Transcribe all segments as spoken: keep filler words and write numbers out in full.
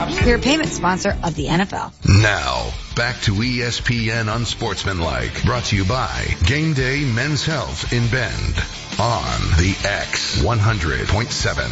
dot com. Peer payment sponsor of the N F L. Now, back to E S P N Unsportsmanlike, brought to you by Game Day Men's Health in Bend on the X one hundred point seven.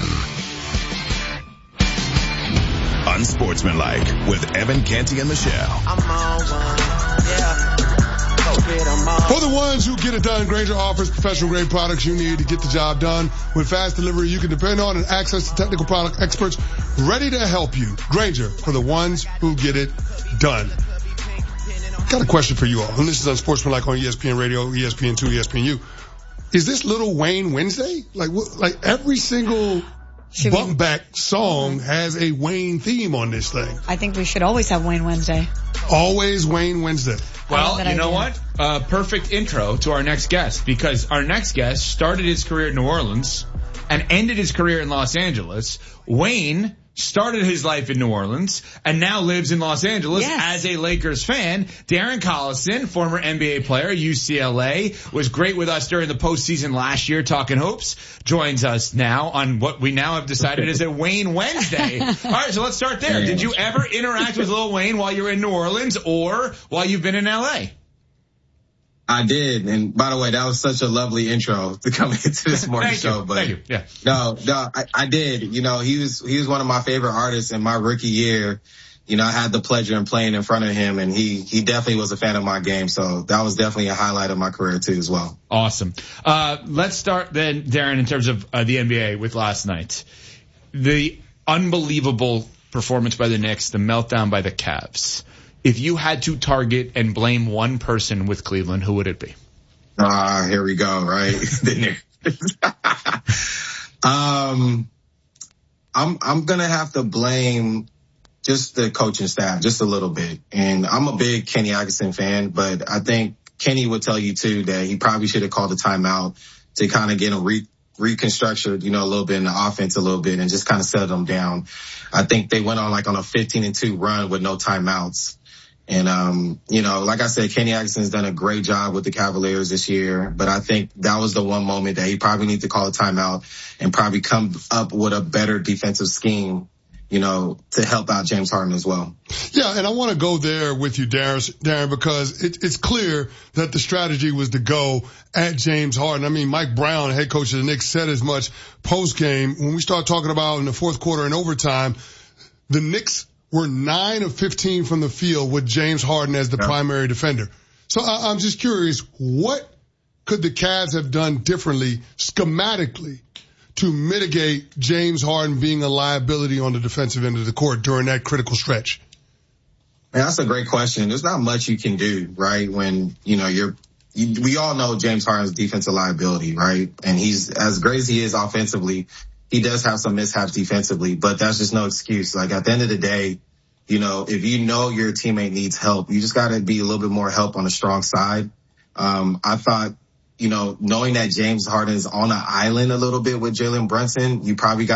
Unsportsmanlike with Evan Canty and Michelle. I'm on one, yeah. For the ones who get it done, Grainger offers professional grade products you need to get the job done. With fast delivery you can depend on and access to technical product experts ready to help you. Grainger, for the ones who get it done. Got a question for you all, and this is Unsportsmanlike on E S P N Radio, E S P N two, E S P N U. Is this Lil Wayne Wednesday? Like, like every single should bump we... back song has a Wayne theme on this thing. I think we should always have Wayne Wednesday. Always Wayne Wednesday. Well, you idea. know what? Uh, perfect intro to our next guest, because our next guest started his career in New Orleans and ended his career in Los Angeles. Wayne started his life in New Orleans and now lives in Los Angeles yes. as a Lakers fan. Darren Collison, former N B A player, U C L A, was great with us during the postseason last year talking hoops, joins us now on what we now have decided is a Wayne Wednesday. All right, so let's start there. Did you ever interact with Lil Wayne while you were in New Orleans or while you've been in L A? I did, and by the way, that was such a lovely intro to come into this morning Thank show. You. But Thank you. Yeah. no, no, I, I did. You know, he was he was one of my favorite artists in my rookie year. You know, I had the pleasure in playing in front of him, and he he definitely was a fan of my game. So that was definitely a highlight of my career too, as well. Awesome. Uh, let's start then, Darren, in terms of uh, the N B A with last night. The unbelievable performance by the Knicks, the meltdown by the Cavs. If you had to target and blame one person with Cleveland, who would it be? Ah, uh, here we go, right? um, I'm, I'm going to have to blame just the coaching staff just a little bit. And I'm a big Kenny Atkinson fan, but I think Kenny would tell you too that he probably should have called a timeout to kind of get a re- reconstructed, you know, a little bit in the offense a little bit and just kind of settle them down. I think they went on like on a fifteen and two run with no timeouts. And, um, you know, like I said, Kenny Atkinson's done a great job with the Cavaliers this year, but I think that was the one moment that he probably needs to call a timeout and probably come up with a better defensive scheme, you know, to help out James Harden as well. Yeah, and I want to go there with you, Darren, Darren because it, it's clear that the strategy was to go at James Harden. I mean, Mike Brown, head coach of the Knicks, said as much post-game. When we start talking about in the fourth quarter and overtime, the Knicks were nine of fifteen from the field with James Harden as the yeah. primary defender. So I, I'm just curious, what could the Cavs have done differently schematically to mitigate James Harden being a liability on the defensive end of the court during that critical stretch? Man, that's a great question. There's not much you can do, right? When, you know, you're, you, we all know James Harden's defensive liability, right? And he's as great as he is offensively. He does have some mishaps defensively, but that's just no excuse. Like at the end of the day, you know, if you know your teammate needs help, you just got to be a little bit more help on the strong side. Um, I thought, you know, knowing that James Harden is on an island a little bit with Jalen Brunson, you probably got